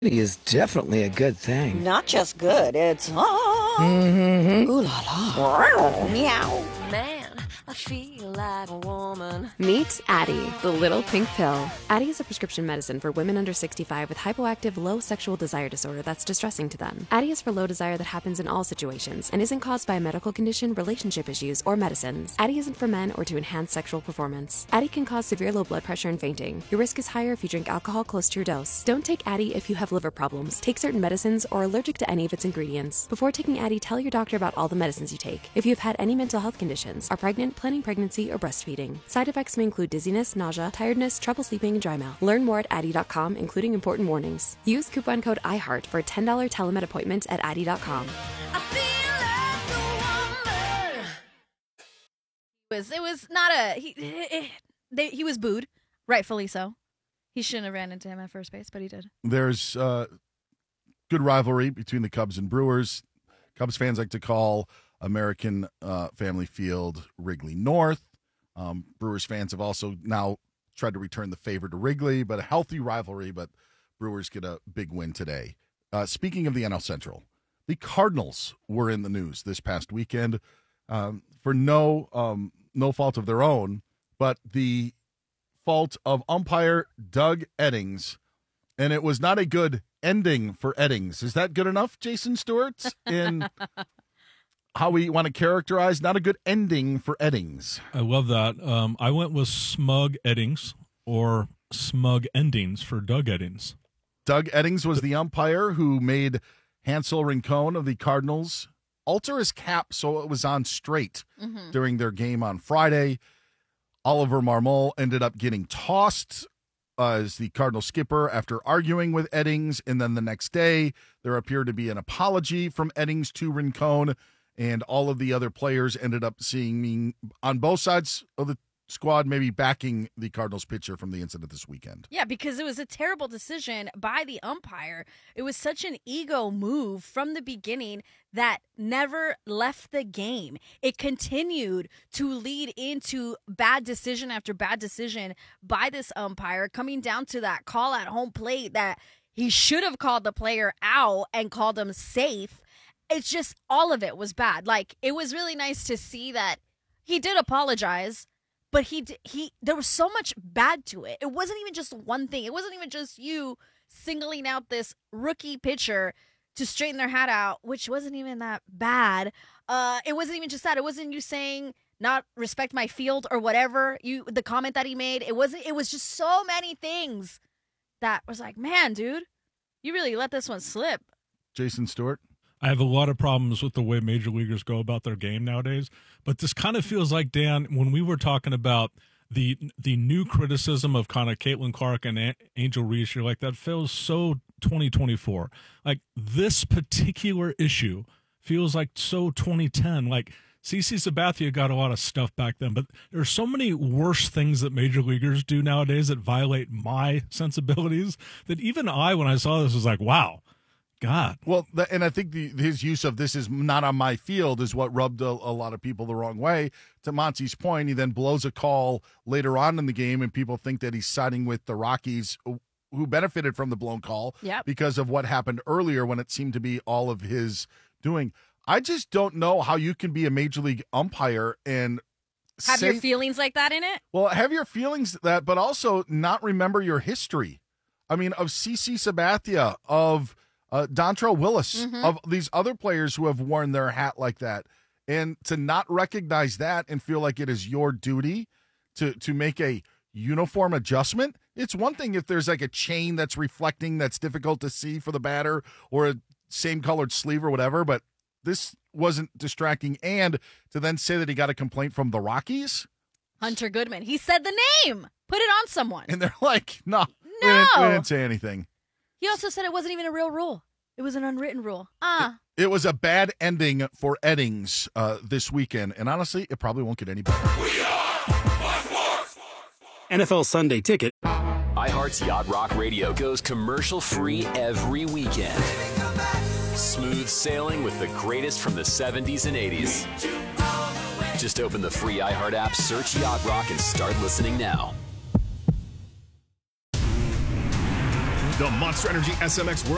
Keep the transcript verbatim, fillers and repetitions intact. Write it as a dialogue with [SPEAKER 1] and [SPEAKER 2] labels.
[SPEAKER 1] is definitely a good thing.
[SPEAKER 2] Not just good, it's ah.
[SPEAKER 1] Mm-hmm.
[SPEAKER 2] Ooh la la. Meow.
[SPEAKER 3] Man, I feel like a woman.
[SPEAKER 4] Meet Addyi, the little pink pill. Addyi is a prescription medicine for women under sixty-five with hypoactive low sexual desire disorder that's distressing to them. Addyi is for low desire that happens in all situations and isn't caused by a medical condition, relationship issues, or medicines. Addyi isn't for men or to enhance sexual performance. Addyi can cause severe low blood pressure and fainting. Your risk is higher if you drink alcohol close to your dose. Don't take Addyi if you have liver problems, take certain medicines, or are allergic to any of its ingredients. Before taking Addyi, tell your doctor about all the medicines you take. If you have had any mental health conditions, are pregnant, planning pregnancy, or breastfeeding. Side effects may include dizziness, nausea, tiredness, trouble sleeping, and dry mouth. Learn more at Addyi dot com, including important warnings. Use coupon code iHeart for a ten dollars telemed appointment at Addyi dot com.
[SPEAKER 3] I feel like a woman.
[SPEAKER 5] It was, it was not a... He, it, they, he was booed, rightfully so. He shouldn't have ran into him at first base, but he did.
[SPEAKER 6] There's uh, good rivalry between the Cubs and Brewers. Cubs fans like to call American uh, Family Field Wrigley North. Um, Brewers fans have also now tried to return the favor to Wrigley, but a healthy rivalry, but Brewers get a big win today. Uh, speaking of the N L Central, the Cardinals were in the news this past weekend um, for no um, no fault of their own, but the fault of umpire Doug Eddings, and it was not a good ending for Eddings. Is that good enough, Jason Stewart, in how we want to characterize not a good ending for Eddings?
[SPEAKER 7] I love that. Um, I went with smug Eddings or smug endings for Doug Eddings.
[SPEAKER 6] Doug Eddings was the umpire who made Hansel Rincon of the Cardinals alter his cap so it was on straight mm-hmm. during their game on Friday. Oliver Marmol ended up getting tossed uh, as the Cardinal skipper after arguing with Eddings, and then the next day there appeared to be an apology from Eddings to Rincon, and all of the other players ended up seeing me on both sides of the squad, maybe backing the Cardinals pitcher from the incident this weekend.
[SPEAKER 5] Yeah, because it was a terrible decision by the umpire. It was such an ego move from the beginning that never left the game. It continued to lead into bad decision after bad decision by this umpire, coming down to that call at home plate that he should have called the player out and called him safe. It's just all of it was bad. Like, it was really nice to see that he did apologize, but he he there was so much bad to it. It wasn't even just one thing. It wasn't even just you singling out this rookie pitcher to straighten their hat out, which wasn't even that bad. Uh, it wasn't even just that. It wasn't you saying not respect my field or whatever. You the comment that he made. It wasn't. It was just so many things that was like, man, dude, you really let this one slip.
[SPEAKER 6] Jason Stewart.
[SPEAKER 7] I have a lot of problems with the way major leaguers go about their game nowadays, but this kind of feels like, Dan, when we were talking about the the new criticism of kind of Caitlin Clark and A- Angel Reese, you're like, that feels so twenty twenty-four. Like, this particular issue feels like so twenty ten. Like, CeCe Sabathia got a lot of stuff back then, but there's so many worse things that major leaguers do nowadays that violate my sensibilities that even I, when I saw this, was like, wow. God.
[SPEAKER 6] Well, the, and I think the, his use of this is not on my field is what rubbed a, a lot of people the wrong way. To Monty's point, he then blows a call later on in the game, and people think that he's siding with the Rockies, who benefited from the blown call
[SPEAKER 5] yep.
[SPEAKER 6] because of what happened earlier when it seemed to be all of his doing. I just don't know how you can be a major league umpire and
[SPEAKER 5] have
[SPEAKER 6] say,
[SPEAKER 5] your feelings like that in it.
[SPEAKER 6] Well, have your feelings that, but also not remember your history. I mean, of CeCe Sabathia, of Uh, Dontrelle Willis, mm-hmm. of these other players who have worn their hat like that, and to not recognize that and feel like it is your duty to to make a uniform adjustment. It's one thing if there's like a chain that's reflecting that's difficult to see for the batter, or a same colored sleeve or whatever, but this wasn't distracting. And to then say that he got a complaint from the Rockies,
[SPEAKER 5] Hunter Goodman, he said the name, put it on someone,
[SPEAKER 6] and they're like, no,
[SPEAKER 5] no,
[SPEAKER 6] we didn't, we didn't say anything.
[SPEAKER 5] He also said it wasn't even a real rule. It was an unwritten rule. Ah.
[SPEAKER 6] It, it was a bad ending for Eddings uh, this weekend, and honestly, it probably won't get any better.
[SPEAKER 8] We are
[SPEAKER 9] N F L Sunday Ticket.
[SPEAKER 10] iHeart's Yacht Rock Radio goes commercial-free every weekend. Smooth sailing with the greatest from the seventies and eighties. Just open the free iHeart app, search Yacht Rock, and start listening now.
[SPEAKER 11] The Monster Energy S M X World